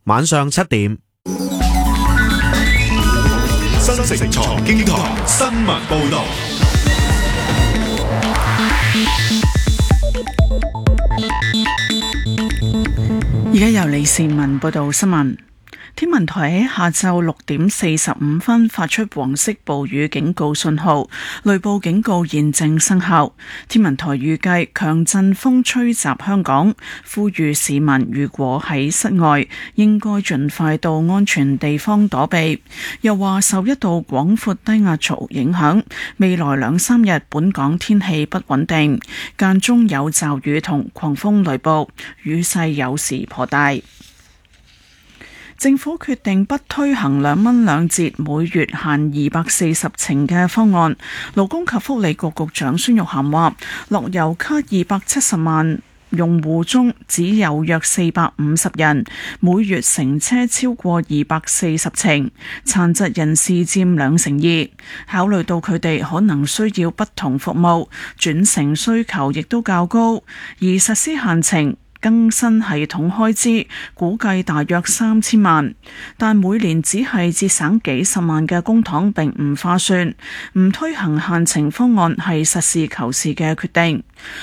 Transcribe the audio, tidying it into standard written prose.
晚上7點。 新城財經台新聞報道。 而家由李善文報道新聞。天文台喺下晝6點45分發出黃色暴雨警告信號，雷暴警告現正生效。天文台預計強陣風吹襲香港，呼籲市民如果喺室外，應該盡快到安全地方躲避。又話受一道廣闊低壓槽影響，未來2-3日本港天氣不穩定，間中有驟雨同狂風雷暴，雨勢有時頗大。政府決定不推行2蚊2折每月限240程嘅方案。勞工及福利局局長孫玉菡話，樂悠卡270萬用戶中只有約450人每月乘車超過240程，殘疾人士佔2成2。考慮到佢哋可能需要不同服務，轉乘需求亦都較高，而實施限程更新系統開支估計大約3000萬，但每年只係節省幾十萬嘅公帑並唔划算，唔推行限程方案係實事求是嘅決定。